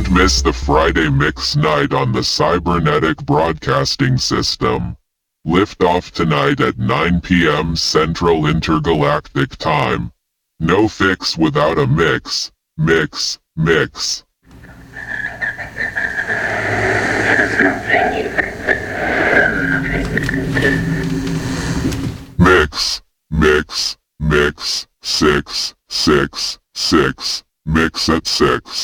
Don't miss the Friday Mix Night on the Cybernetic Broadcasting System. Lift off tonight at 9 p.m. Central Intergalactic Time. No fix without a mix. Mix, mix. Mix, mix, mix, 6, 6, 6, mix at 6.